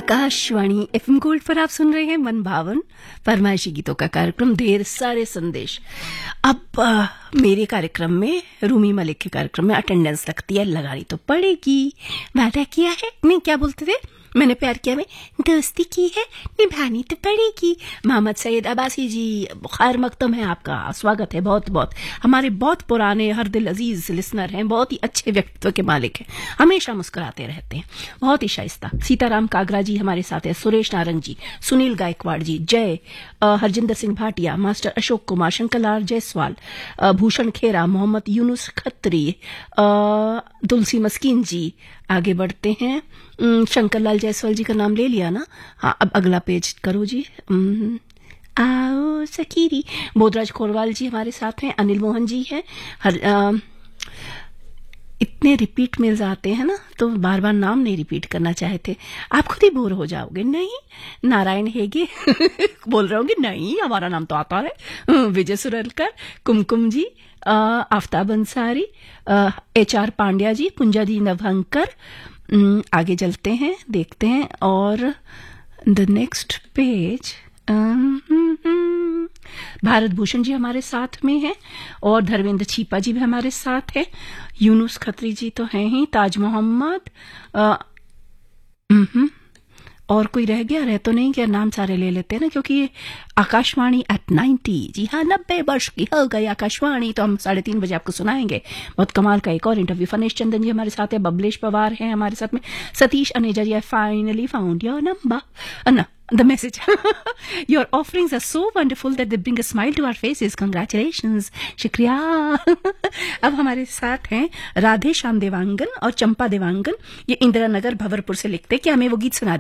Akashvani FM gold पर आप सुन रहे हैं मन भावन फरमाइशी गीतों का कार्यक्रम ढेर सारे संदेश। अब मेरे कार्यक्रम में रूमी मलिक के कार्यक्रम में अटेंडेंस लगती है, लगानी तो पड़ेगी। वादा किया है, नहीं क्या बोलते थे, मैंने प्यार किया में दोस्ती की है, निभानी तो पड़ेगी। मोहम्मद सईद अब्बासी जी, खैर मकदम है आपका, स्वागत है बहुत बहुत। हमारे बहुत पुराने हर दिल अजीज लिसनर हैं, बहुत ही अच्छे व्यक्तित्व के मालिक हैं, हमेशा मुस्कुराते रहते हैं, बहुत ही शाइस्ता। सीताराम कागरा जी हमारे साथ है, सुरेश नारंग जी, सुनील गायकवाड़ जी, जय, हरजिंदर सिंह भाटिया, मास्टर अशोक कुमार, शंकरलाल जायसवाल, भूषण खेरा, मोहम्मद यूनुस खत्री, तुलसी मस्कीन जी। आगे बढ़ते हैं, शंकरलाल जायसवाल जी का नाम ले लिया ना। हाँ, अब अगला पेज करो जी। आओ सकीरी, बोधराज खोरवाल जी हमारे साथ हैं, अनिल मोहन जी हैं। इतने रिपीट मेल्स आते हैं ना, तो बार बार नाम नहीं रिपीट करना चाहते, आप खुद ही बोर हो जाओगे। नहीं, नारायण हेगे बोल रहे होंगे, नहीं हमारा नाम तो आता है। विजय सुरलकर, कुमकुम जी, आफ्ताब अंसारी, HR पांड्या जी, पुंजा जी नवहंकर। आगे चलते हैं, देखते हैं, और the next page Bharat Bhushan ji हमारे साथ में हैं, और धर्मेंद्र छीपा जी भी हमारे साथ हैं। यूनुस खत्री जी तो हैं ही, ताज मोहम्मद, और कोई रह गया, रह तो नहीं गया, नाम सारे ले लेते हैं ना, क्योंकि आकाशवाणी एट 90, जी हाँ 90 वर्ष की हो गई आकाशवाणी, तो हम 3:30 बजे आपको सुनाएंगे बहुत कमाल का एक और इंटरव्यू। फनेश चंदन जी हमारे साथ है, बबलेश पवार हैं हमारे साथ में, सतीश अनेजा जी, I finally found your number, the message. Your offerings are so wonderful that they bring a smile to our faces. Congratulations. शुक्रिया। अब हमारे साथ हैं राधे श्याम देवांगन और चंपा देवांगन, ये इंदिरा नगर भंवरपुर से लिखते कि हमें वो गीत सुना